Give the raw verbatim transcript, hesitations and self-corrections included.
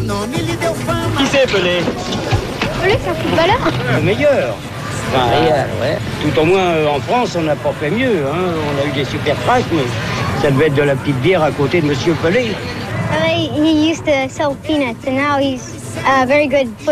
Qui c'est Pelé? Pelé, c'est un footballeur. Le meilleur. Enfin, Meilleur, ouais. tout au moins euh, en France, on n'a pas fait mieux. Hein. On a eu des super cracks, mais ça devait être de la petite bière à côté de Monsieur Pelé. Pelé, he used to sell peanuts, and now he's a very good